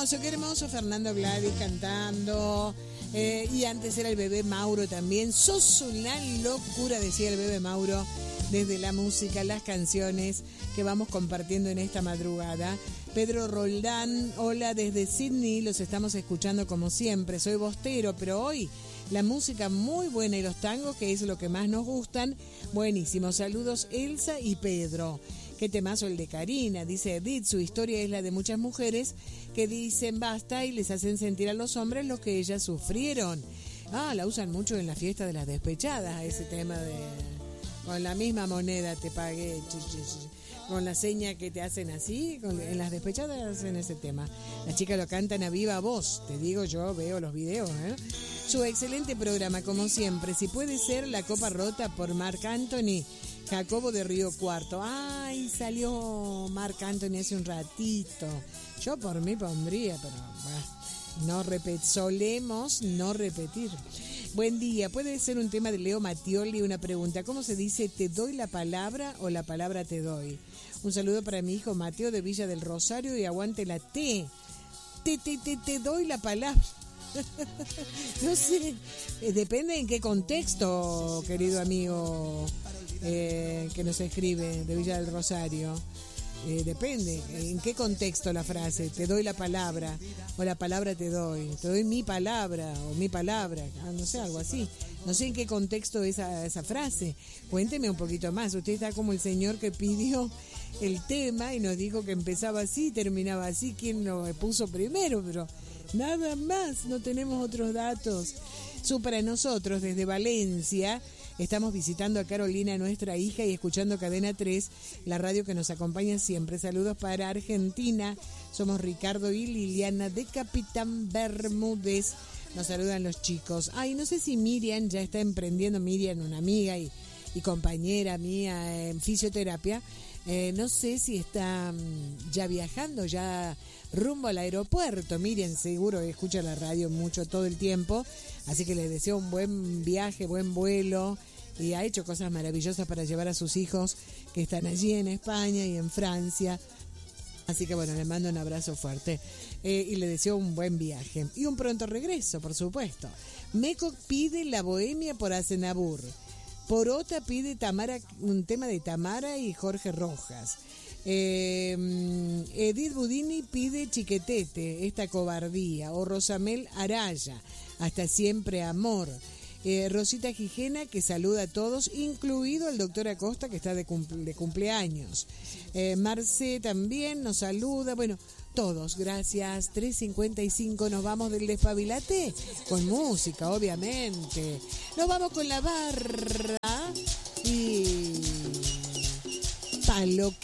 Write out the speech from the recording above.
qué hermoso Fernando Gladys cantando. Y antes era el bebé Mauro también. Sos una locura, decía el bebé Mauro, desde la música, las canciones que vamos compartiendo en esta madrugada. Pedro Roldán, hola desde Sydney, los estamos escuchando como siempre. Soy bostero, pero hoy la música muy buena y los tangos, que es lo que más nos gustan. Buenísimo, saludos Elsa y Pedro. Qué temazo el de Karina, dice Edith, su historia es la de muchas mujeres que dicen basta y les hacen sentir a los hombres lo que ellas sufrieron. La usan mucho en la fiesta de las despechadas, ese tema de con la misma moneda te pagué, con la seña que te hacen así, en las despechadas hacen ese tema. Las chicas lo cantan a viva voz, te digo, yo veo los videos, Su excelente programa, como siempre, si puede ser La Copa Rota por Marc Anthony, Jacobo de Río Cuarto. Ay, salió Marc Anthony hace un ratito. Yo por mí pondría, pero solemos no repetir. Buen día, puede ser un tema de Leo Mattioli, una pregunta. ¿Cómo se dice te doy la palabra o la palabra te doy? Un saludo para mi hijo Mateo de Villa del Rosario y aguante la T. Te doy la palabra. No sé, depende en qué contexto, querido amigo que nos escribe de Villa del Rosario. Depende en qué contexto la frase, te doy la palabra o la palabra te doy mi palabra o mi palabra, no sé, algo así. No sé en qué contexto esa frase. Cuénteme un poquito más. Usted está como el señor que pidió el tema y nos dijo que empezaba así y terminaba así. ¿Quién lo puso primero? Pero nada más, no tenemos otros datos. Para nosotros desde Valencia estamos visitando a Carolina, nuestra hija, y escuchando Cadena 3, la radio que nos acompaña siempre. Saludos para Argentina. Somos Ricardo y Liliana de Capitán Bermúdez. Nos saludan los chicos. No sé si Miriam ya está emprendiendo. Miriam, una amiga y compañera mía en fisioterapia. No sé si está ya viajando, ya rumbo al aeropuerto. Miriam seguro escucha la radio mucho todo el tiempo, así que les deseo un buen viaje, buen vuelo, y ha hecho cosas maravillosas para llevar a sus hijos que están allí en España y en Francia. Así que bueno, le mando un abrazo fuerte y le deseo un buen viaje y un pronto regreso, por supuesto. Meco pide La Bohemia por Aznavour. Porota pide un tema de Tamara y Jorge Rojas. Edith Budini pide Chiquetete, Esta Cobardía. O Rosamel Araya, Hasta Siempre Amor. Rosita Gijena, que saluda a todos, incluido al doctor Acosta, que está de cumpleaños. Marce también nos saluda. Bueno, todos, gracias. 3:55, nos vamos del despabilate con música, obviamente. Nos vamos con la barra y pa' lo